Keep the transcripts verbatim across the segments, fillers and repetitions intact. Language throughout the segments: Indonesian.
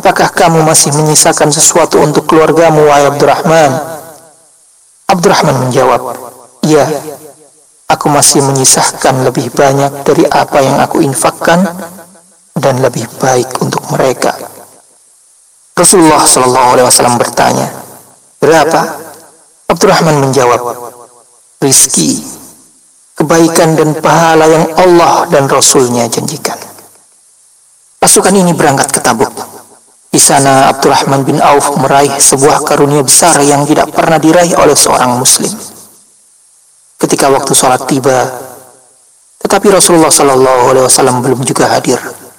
apakah kamu masih menyisakan sesuatu untuk keluargamu, wahai Abdurrahman? Abdurrahman menjawab, iya, aku masih menyisahkan lebih banyak dari apa yang aku infakkan dan lebih baik untuk mereka. Rasulullah Shallallahu Alaihi Wasallam bertanya, berapa? Abdurrahman menjawab, rizki, kebaikan dan pahala yang Allah dan Rasulnya janjikan. Pasukan ini berangkat ke Tabuk. Di sana Abdurrahman bin Auf meraih sebuah karunia besar yang tidak pernah diraih oleh seorang muslim. Ketika waktu sholat tiba, tetapi Rasulullah Shallallahu Alaihi Wasallam belum juga hadir,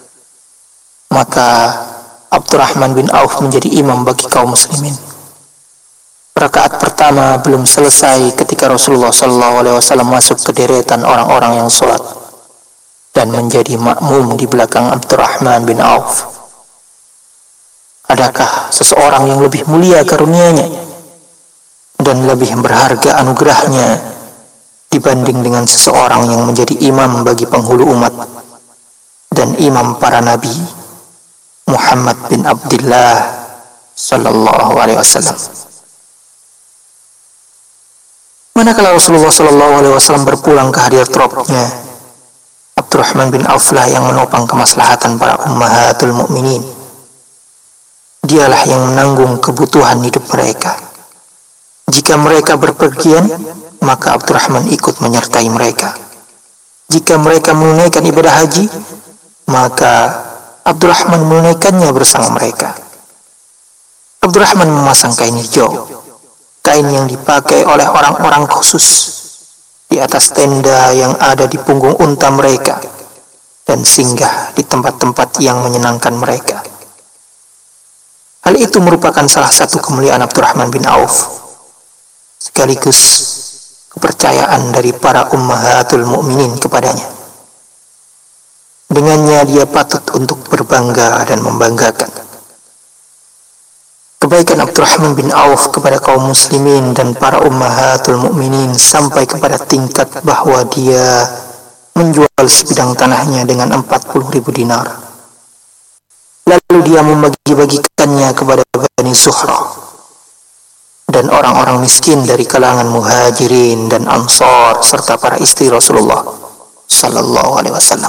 maka Abdurrahman bin Auf menjadi imam bagi kaum muslimin. Rakaat pertama belum selesai ketika Rasulullah Shallallahu Alaihi Wasallam masuk ke deretan orang-orang yang sholat dan menjadi makmum di belakang Abdurrahman bin Auf. Adakah seseorang yang lebih mulia karunianya dan lebih berharga anugerahnya dibanding dengan seseorang yang menjadi imam bagi penghulu umat dan imam para nabi, Muhammad bin Abdullah Sallallahu Alaihi Wasallam? Manakala Rasulullah Sallallahu Alaihi Wasallam berpulang ke hadir tropnya, Abdurrahman bin Auf lah yang menopang kemaslahatan para ummahatul mukminin. Dialah yang menanggung kebutuhan hidup mereka. Jika mereka berpergian, maka Abdurrahman ikut menyertai mereka. Jika mereka menunaikan ibadah haji, maka Abdurrahman menunaikannya bersama mereka. Abdurrahman memasang kain hijau, kain yang dipakai oleh orang-orang khusus, di atas tenda yang ada di punggung unta mereka, dan singgah di tempat-tempat yang menyenangkan mereka. Hal itu merupakan salah satu kemuliaan Abdurrahman bin Auf, sekaligus kepercayaan dari para ummahatul mukminin kepadanya. Dengannya dia patut untuk berbangga dan membanggakan. Kebaikan Abdurrahman bin Auf kepada kaum muslimin dan para ummahatul mukminin sampai kepada tingkat bahwa dia menjual sebidang tanahnya dengan empat puluh ribu dinar. Lalu dia membagi-bagikannya kepada Bani Zuhrah dan orang-orang miskin dari kalangan muhajirin dan ansar serta para istri Rasulullah Sallallahu Alaihi Wasallam.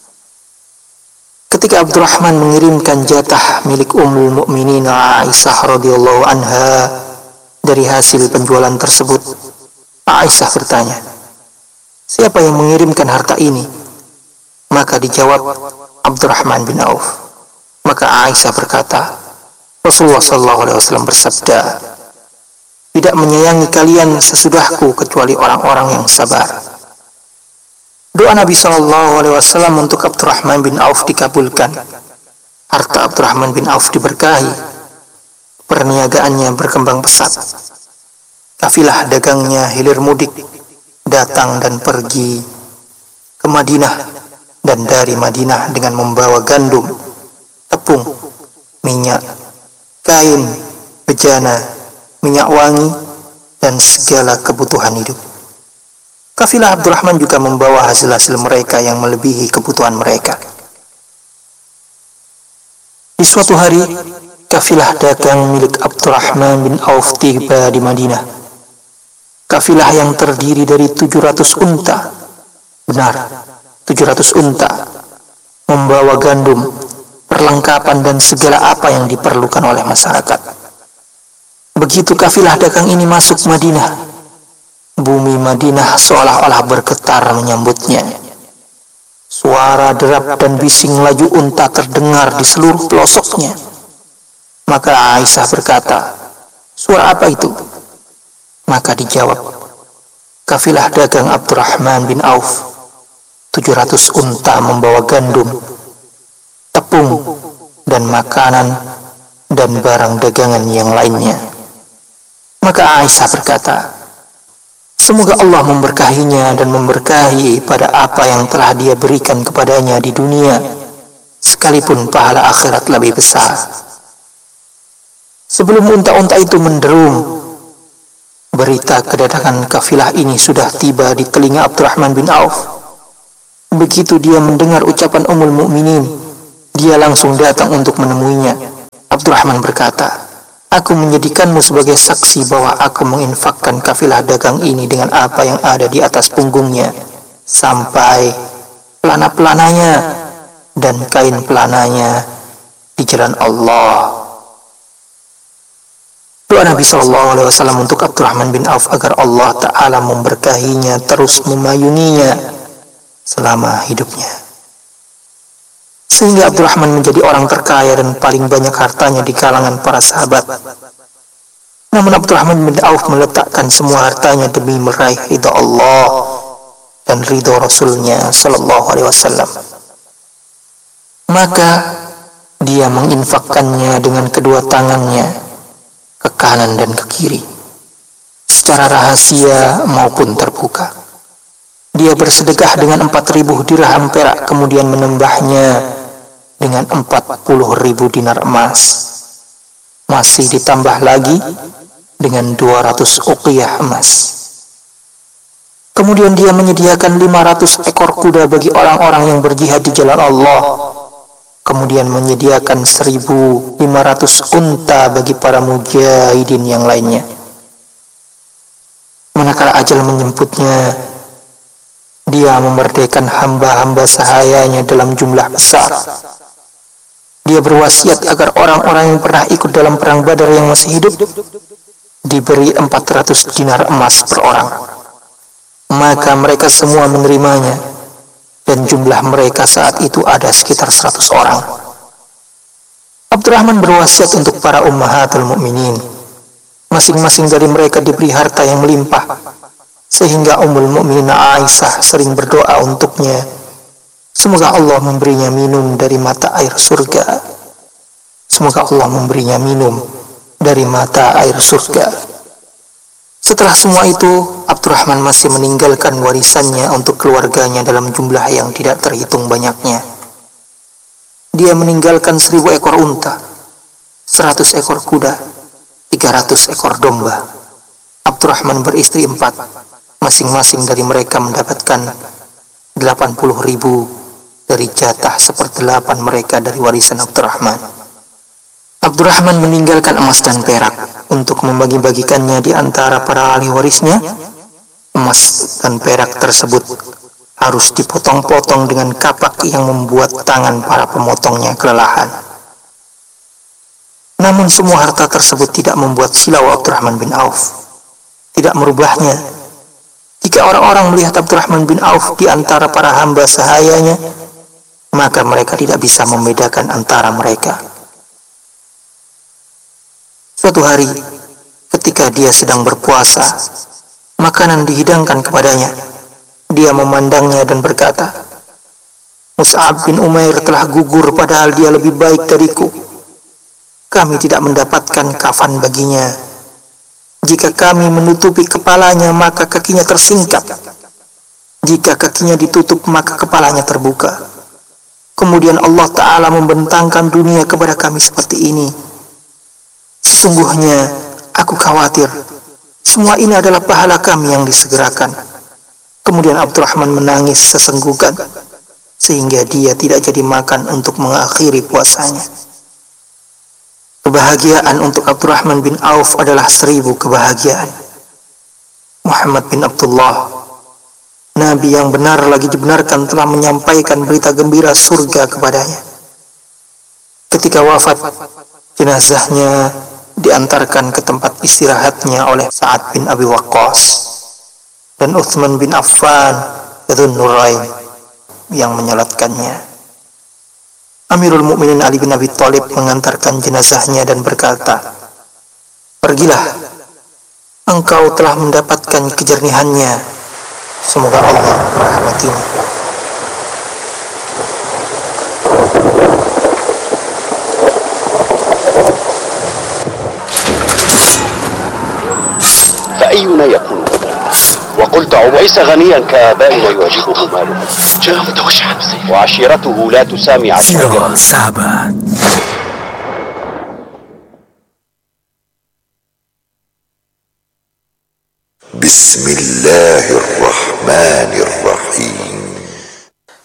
Ketika Abdurrahman mengirimkan jatah milik Ummul Mukminin Aisyah radhiyallahu anha dari hasil penjualan tersebut, Aisyah bertanya, siapa yang mengirimkan harta ini? Maka dijawab Abdurrahman bin Auf. Maka Aisyah berkata, Rasulullah Sallallahu Alaihi Wasallam bersabda, tidak menyayangi kalian sesudahku kecuali orang-orang yang sabar. Doa Nabi Sallallahu Alaihi Wasallam untuk Abdurrahman bin Auf dikabulkan. Harta Abdurrahman bin Auf diberkahi. Perniagaannya berkembang pesat. Kafilah dagangnya hilir mudik, datang dan pergi ke Madinah, dan dari Madinah dengan membawa gandum, tepung, minyak, kain, bejana, minyak wangi, dan segala kebutuhan hidup. Kafilah Abdurrahman juga membawa hasil-hasil mereka yang melebihi kebutuhan mereka. Di suatu hari, kafilah dagang milik Abdurrahman bin Auf tiba di Madinah. Kafilah yang terdiri dari tujuh ratus unta, benar, tujuh ratus unta, membawa gandum, perlengkapan dan segala apa yang diperlukan oleh masyarakat. Begitu kafilah dagang ini masuk Madinah, bumi Madinah seolah-olah bergetar menyambutnya. Suara derap dan bising laju unta terdengar di seluruh pelosoknya. Maka Aisyah berkata, suara apa itu? Maka dijawab, kafilah dagang Abdurrahman bin Auf, tujuh ratus unta membawa gandum, tepung, dan makanan, dan barang dagangan yang lainnya. Maka Aisyah berkata, semoga Allah memberkahinya dan memberkahi pada apa yang telah dia berikan kepadanya di dunia, sekalipun pahala akhirat lebih besar. Sebelum unta-unta itu menderum, berita kedatangan kafilah ini sudah tiba di telinga Abdurrahman bin Auf. Begitu dia mendengar ucapan Ummul Mukminin, dia langsung datang untuk menemuinya. Abdurrahman berkata, aku menjadikanmu sebagai saksi bahwa aku menginfakkan kafilah dagang ini dengan apa yang ada di atas punggungnya, sampai pelana-pelananya dan kain pelananya di jalan Allah. Doa Nabi shallallahu alaihi wasallam untuk Abdurrahman bin Auf agar Allah Ta'ala memberkahinya, terus memayunginya selama hidupnya, sehingga Abdurrahman menjadi orang terkaya dan paling banyak hartanya di kalangan para sahabat. Namun Abdurrahman bin Auf meletakkan semua hartanya demi meraih ridha Allah dan ridha Rasulnya Sallallahu Alaihi Wasallam. Maka dia menginfakkannya dengan kedua tangannya, ke kanan dan ke kiri, secara rahasia maupun terbuka. Dia bersedekah dengan empat ribu dirham perak, kemudian menambahnya dengan empat puluh ribu dinar emas. Masih ditambah lagi dengan dua ratus uqiyah emas. Kemudian dia menyediakan lima ratus ekor kuda bagi orang-orang yang berjihad di jalan Allah. Kemudian menyediakan seribu lima ratus unta bagi para mujahidin yang lainnya. Manakala ajal menjemputnya, dia memerdekakan hamba-hamba sahayanya dalam jumlah besar. Dia berwasiat agar orang-orang yang pernah ikut dalam perang Badar yang masih hidup diberi empat ratus dinar emas per orang. Maka mereka semua menerimanya, dan jumlah mereka saat itu ada sekitar seratus orang. Abdurrahman berwasiat untuk para ummahatul mukminin. Masing-masing dari mereka diberi harta yang melimpah, sehingga Ummul Mukminin Aisyah sering berdoa untuknya, semoga Allah memberinya minum dari mata air surga. Semoga Allah memberinya minum dari mata air surga. Setelah semua itu, Abdurrahman masih meninggalkan warisannya untuk keluarganya dalam jumlah yang tidak terhitung banyaknya. Dia meninggalkan seribu ekor unta, seratus ekor kuda, tiga ratus ekor domba. Abdurrahman beristri empat, masing-masing dari mereka mendapatkan delapan puluh ribu dari jatah seperdelapan mereka dari warisan Abdurrahman. Abdurrahman meninggalkan emas dan perak untuk membagi-bagikannya di antara para ahli warisnya. Emas dan perak tersebut harus dipotong-potong dengan kapak yang membuat tangan para pemotongnya kelelahan. Namun semua harta tersebut tidak membuat silau Abdurrahman bin Auf, tidak merubahnya. Jika orang-orang melihat Abdurrahman bin Auf di antara para hamba sahayanya, maka mereka tidak bisa membedakan antara mereka. Suatu hari, ketika dia sedang berpuasa, makanan dihidangkan kepadanya. Dia memandangnya dan berkata, Mus'ab bin Umair telah gugur padahal dia lebih baik dariku. Kami tidak mendapatkan kafan baginya. Jika kami menutupi kepalanya, maka kakinya tersingkap. Jika kakinya ditutup, maka kepalanya terbuka. Kemudian Allah Ta'ala membentangkan dunia kepada kami seperti ini. Sesungguhnya aku khawatir semua ini adalah pahala kami yang disegerakan. Kemudian Abdurrahman menangis sesenggukan, sehingga dia tidak jadi makan untuk mengakhiri puasanya. Kebahagiaan untuk Abdurrahman bin Auf adalah seribu kebahagiaan. Muhammad bin Abdullah, Nabi yang benar lagi dibenarkan, telah menyampaikan berita gembira surga kepadanya. Ketika wafat, jenazahnya diantarkan ke tempat istirahatnya oleh Sa'ad bin Abi Waqqas dan Utsman bin Affan Dzun Nurain yang menyolatkannya. Amirul Mukminin Ali bin Abi Thalib mengantarkan jenazahnya dan berkata, pergilah, engkau telah mendapatkan kejernihannya, semoga Allah merahmatinya. فأينا يكون وقلت عويس غنيا كآبائنا يعجبه ماله جاء متوشعا وعشيرته لا تسامي عشيرته. Sahabat, بسم الله الرحمن الرحيم.